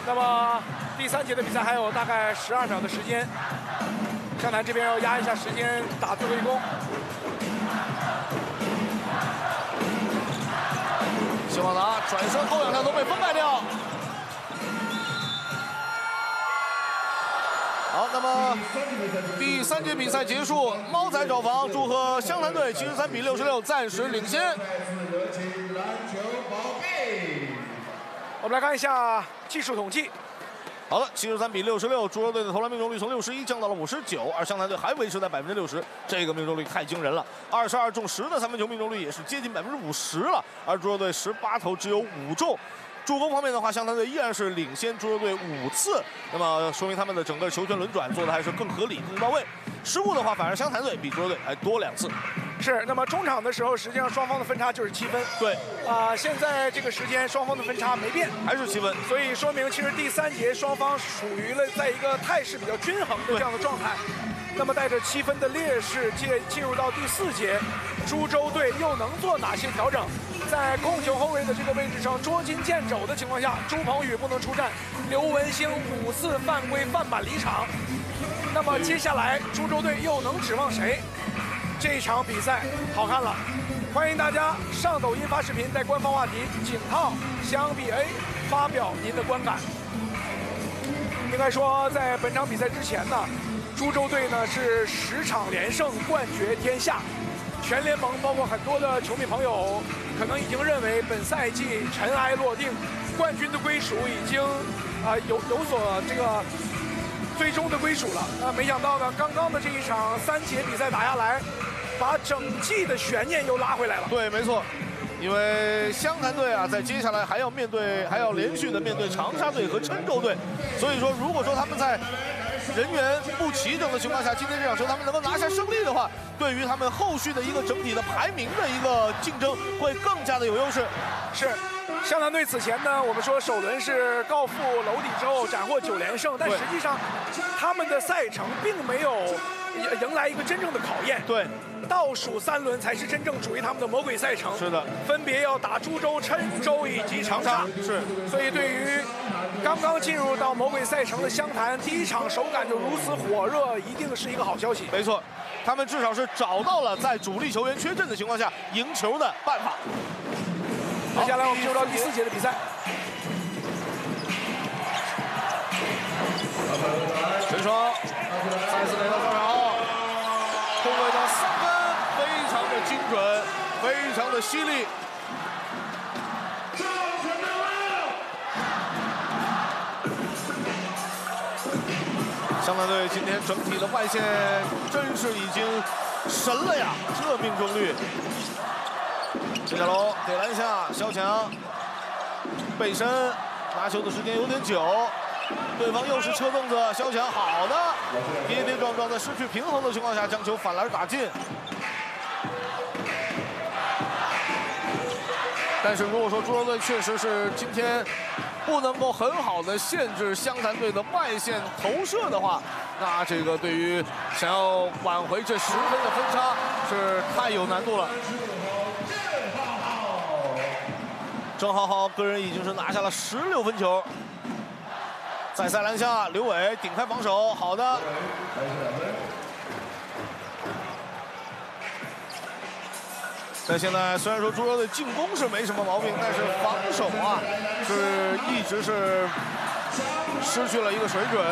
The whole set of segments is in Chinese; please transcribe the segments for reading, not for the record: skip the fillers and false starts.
那么第3节的比赛还有大概12秒的时间，湘南这边要压一下时间打最后一攻。 希望达转身后仰跳投被封盖掉。好，那么第3节比赛结束，猫仔找房，祝贺湘南队73比66暂时领先。 我们来看一下技术统计。 好的，73比66，猪肉队的投篮命中率从61降到了59，而湘南队还维持在60%，这个命中率太惊人了。22中10的3分球命中率也是接近50%了，而猪肉队18投只有5中。助攻方面的话，湘南队依然是领先猪肉队5次，那么说明他们的整个球权轮转做的还是更合理、更到位。失误的话，反而湘南队比猪肉队还多2次。 是，那么中场的时候，实际上双方的分差就是7分。 对， 现在这个时间双方的分差没变， 还是7分， 所以说明其实第3节双方属于了在一个态势比较均衡的这样的状态。那么带着7分的劣势进入到第4节，株洲队又能做哪些调整？在控球后卫的这个位置上捉襟见肘的情况下，朱鹏宇不能出战，刘文星5次犯规犯板离场。那么接下来株洲队又能指望谁？这场比赛好看了，欢迎大家上抖音发视频，在官方话题井号湘 BA 发表您的观感。应该说，在本场比赛之前呢，株洲队呢是10场连胜，冠绝天下。全联盟包括很多的球迷朋友，可能已经认为本赛季尘埃落定，冠军的归属已经有所这个最终的归属了。没想到呢，刚刚的这一场3节比赛打下来，把整季的悬念又拉回来了。 对，没错。因为湘南队在接下来还要连续的面对长沙队和郴州队，所以说如果说他们在人员不齐整的情况下，今天这场球他们能够拿下胜利的话，对于他们后续的一个整体的排名的一个竞争会更加的有优势。 是，湘南队此前呢，我们说首轮是告负娄底之后斩获9连胜，但实际上他们的赛程并没有迎来一个真正的考验。 对， 倒数3轮才是真正属于他们的魔鬼赛程。 是的， 分别要打株洲、郴州以及长沙。 是， 所以对于刚刚进入到魔鬼赛程的湘潭，第一场手感就如此火热，一定是一个好消息。 没错，他们至少是找到了在主力球员缺阵的情况下赢球的办法。 接下来我们进入到第4节的比赛。 陈双再次来到中场后，后卫的3分非常的精准，非常的犀利。湘南队今天整体的外线真是已经神了呀，这命中率。陈小龙给篮下，肖强背身拿球的时间有点久，对方又是车凳子，肖强好的跌跌撞撞，在失去平衡的情况下将球反篮打进。但是如果说株洲队确实是今天不能够很好的限制湘潭队的外线投射的话，那这个对于想要挽回这10分的分差是太有难度了。郑浩浩个人已经是拿下了16分球，再塞篮下，刘伟顶开防守，好的。但现在虽然说株洲队进攻是没什么毛病，但是防守是一直是失去了一个水准。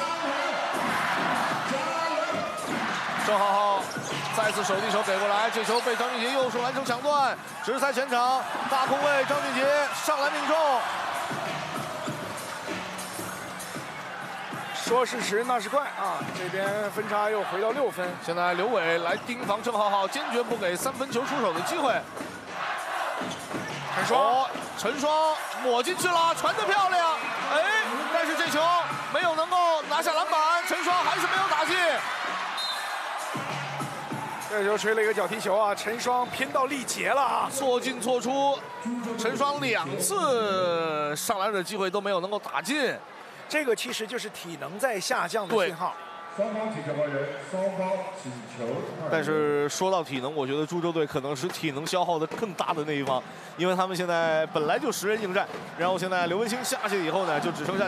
郑浩浩再次手递手给过来，这球被张俊杰右手篮球抢断，直塞前场，大空位，张俊杰上篮命中。 说时迟那时快这边分差又回到6分。 现在刘伟来盯防郑浩浩，坚决不给3分球出手的机会。陈双抹进去了，传得漂亮，但是这球没有能够拿下篮板，陈双还是没有打进。 这球吹了一个脚踢球陈双拼到力竭了错进错出，陈双2次上篮的机会都没有能够打进。 这个其实就是体能在下降的信号。 双方起球人，双方起球。 但是说到体能，我觉得株洲队可能是体能消耗的更大的那一方，因为他们现在本来就10人应战，然后现在刘文星下去以后呢，就只剩下